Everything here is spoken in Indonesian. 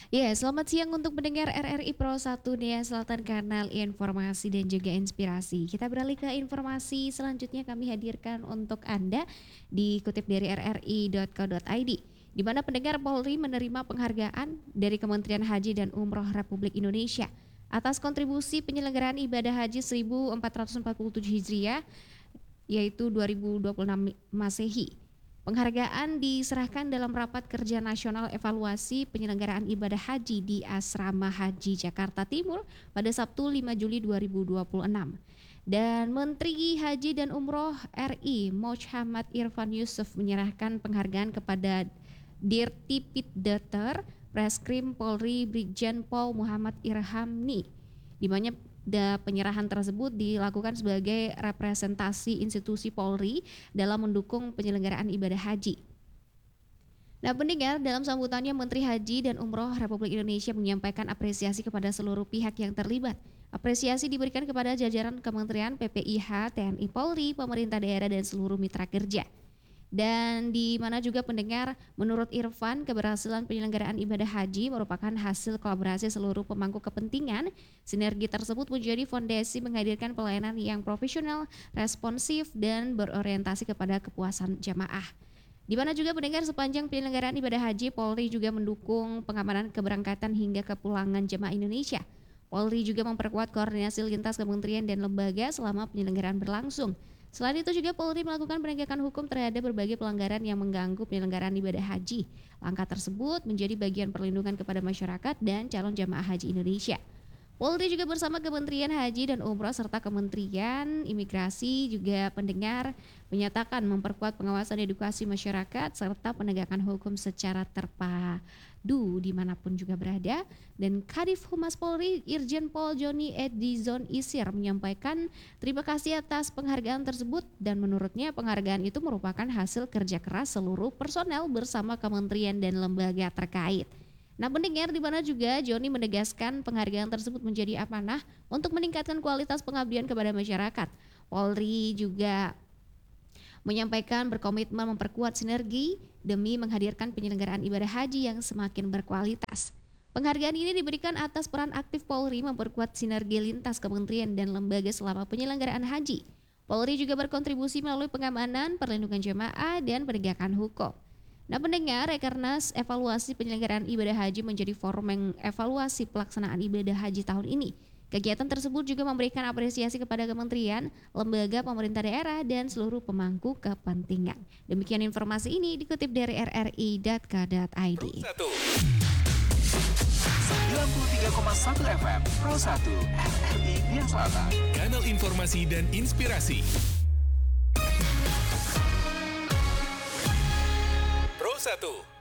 Ya, selamat siang untuk pendengar RRI Pro 1 Nia Selatan Kanal Informasi dan juga Inspirasi. Kita beralih ke informasi selanjutnya kami hadirkan untuk Anda dikutip dari rri.co.id, di mana pendengar Polri menerima penghargaan dari Kementerian Haji dan Umroh Republik Indonesia atas kontribusi penyelenggaraan ibadah haji 1447 Hijriah yaitu 2026 Masehi. Penghargaan diserahkan dalam rapat kerja nasional evaluasi penyelenggaraan ibadah haji di Asrama Haji Jakarta Timur pada Sabtu 5 Juli 2026. Dan Menteri Haji dan Umroh RI Muhammad Irfan Yusuf menyerahkan penghargaan kepada Dirtipiddater Reskrim Polri Brigjen Pol Muhammad Irhamni, di mana penyerahan tersebut dilakukan sebagai representasi institusi Polri dalam mendukung penyelenggaraan ibadah haji. Nah, pendengar, dalam sambutannya Menteri Haji dan Umroh Republik Indonesia menyampaikan apresiasi kepada seluruh pihak yang terlibat. Apresiasi diberikan kepada jajaran Kementerian PPIH, TNI Polri, pemerintah daerah dan seluruh mitra kerja. Dan di mana juga pendengar, menurut Irfan, keberhasilan penyelenggaraan ibadah haji merupakan hasil kolaborasi seluruh pemangku kepentingan. Sinergi tersebut menjadi fondasi menghadirkan pelayanan yang profesional, responsif, dan berorientasi kepada kepuasan jamaah. Di mana juga pendengar, sepanjang penyelenggaraan ibadah haji, Polri juga mendukung pengamanan keberangkatan hingga kepulangan jemaah Indonesia. Polri juga memperkuat koordinasi lintas kementerian dan lembaga selama penyelenggaraan berlangsung. Selain itu juga Polri melakukan penegakan hukum terhadap berbagai pelanggaran yang mengganggu penyelenggaraan ibadah haji. Langkah tersebut menjadi bagian perlindungan kepada masyarakat dan calon jamaah haji Indonesia. Polri juga bersama Kementerian Haji dan Umroh serta Kementerian Imigrasi juga pendengar menyatakan memperkuat pengawasan edukasi masyarakat serta penegakan hukum secara terpadu dimanapun juga berada. Dan Kadif Humas Polri Irjen Pol Joni Edizon Isir menyampaikan terima kasih atas penghargaan tersebut dan menurutnya penghargaan itu merupakan hasil kerja keras seluruh personel bersama kementerian dan lembaga terkait. Nah, pendengar, di mana juga Joni menegaskan penghargaan tersebut menjadi amanah untuk meningkatkan kualitas pengabdian kepada masyarakat. Polri juga menyampaikan berkomitmen memperkuat sinergi demi menghadirkan penyelenggaraan ibadah haji yang semakin berkualitas. Penghargaan ini diberikan atas peran aktif Polri memperkuat sinergi lintas kementerian dan lembaga selama penyelenggaraan haji. Polri juga berkontribusi melalui pengamanan, perlindungan jemaah, dan penegakan hukum. Nah, pendengar, Rekernas evaluasi penyelenggaraan ibadah haji menjadi forum mengevaluasi pelaksanaan ibadah haji tahun ini. Kegiatan tersebut juga memberikan apresiasi kepada kementerian, lembaga pemerintah daerah, dan seluruh pemangku kepentingan. Demikian informasi ini dikutip dari rri.co.id. 93,1 FM Pro 1 RRI Nia Selatan, kanal informasi dan inspirasi. Pro 1